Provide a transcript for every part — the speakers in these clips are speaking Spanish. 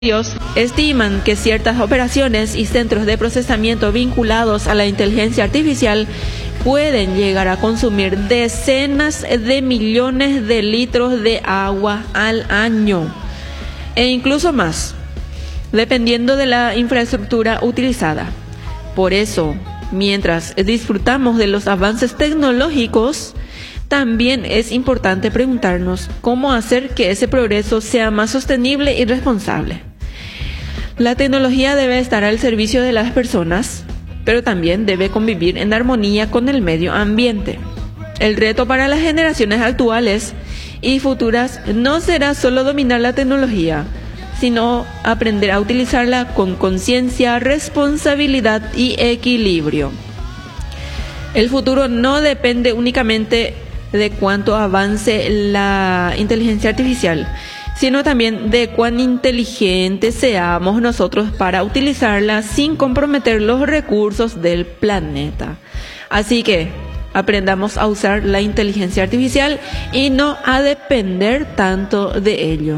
Ellos estiman que ciertas operaciones y centros de procesamiento vinculados a la inteligencia artificial pueden llegar a consumir decenas de millones de litros de agua al año, e incluso más, dependiendo de la infraestructura utilizada. Por eso, mientras disfrutamos de los avances tecnológicos, también es importante preguntarnos cómo hacer que ese progreso sea más sostenible y responsable. La tecnología debe estar al servicio de las personas, pero también debe convivir en armonía con el medio ambiente. El reto para las generaciones actuales y futuras no será solo dominar la tecnología, sino aprender a utilizarla con conciencia, responsabilidad y equilibrio. El futuro no depende únicamente de cuánto avance la inteligencia artificial, sino también de cuán inteligentes seamos nosotros para utilizarla sin comprometer los recursos del planeta. Así que aprendamos a usar la inteligencia artificial y no a depender tanto de ello.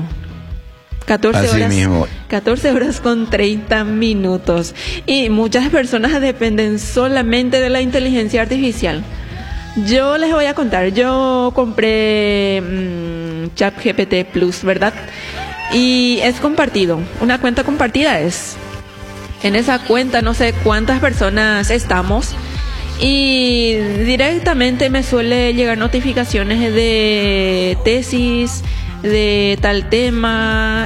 14 horas con 30 minutos. Y muchas personas dependen solamente de la inteligencia artificial. Yo les voy a contar, yo compré ChatGPT Plus, ¿verdad? Y es compartido, una cuenta compartida es. En esa cuenta no sé cuántas personas estamos y directamente me suele llegar notificaciones de tesis, de tal tema,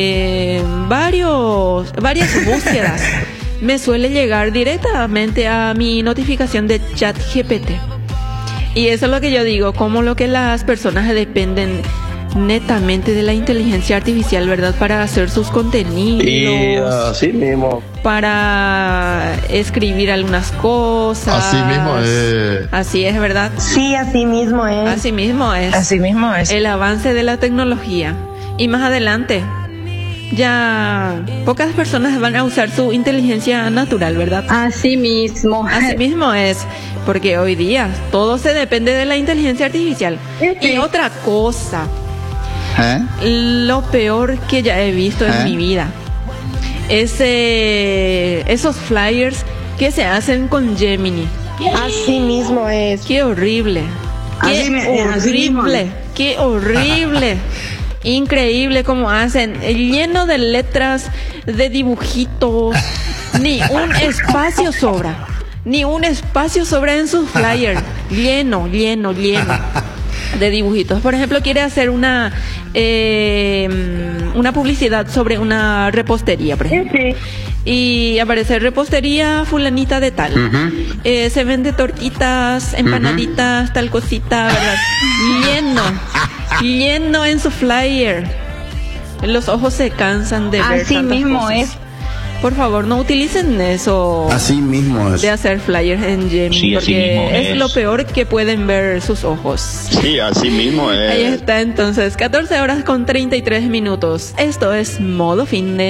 varias búsquedas. Me suele llegar directamente a mi notificación de ChatGPT. Y eso es lo que yo digo, como lo que las personas dependen netamente de la inteligencia artificial, ¿verdad? Para hacer sus contenidos. Y así mismo. Para escribir algunas cosas. Así mismo es. Así es, ¿verdad? Sí, así mismo es. Así mismo es. Así mismo es. El avance de la tecnología. Y más adelante, ya pocas personas van a usar su inteligencia natural, ¿verdad? Así mismo. Así mismo es. Porque hoy día todo se depende de la inteligencia artificial. Y otra cosa, lo peor que ya he visto en mi vida es esos flyers que se hacen con Gemini. Así mismo es. Qué horrible. Qué horrible. Increíble cómo hacen, lleno de letras, de dibujitos, ni un espacio sobra. Ni un espacio sobra en sus flyers. Lleno de dibujitos. Por ejemplo, quiere hacer una publicidad sobre una repostería, por ejemplo. Sí. Y aparece repostería fulanita de tal. Se vende tortitas, empanaditas, tal cosita, ¿verdad? Lleno en su flyer. Los ojos se cansan de ver así tantas mismo cosas. es. Por favor, no utilicen eso. Así mismo es. De hacer flyers en Gemini, sí, porque es lo peor que pueden ver sus ojos. Sí, así mismo es. Ahí está entonces, 14 horas con 33 minutos. Esto es Modo Fitness.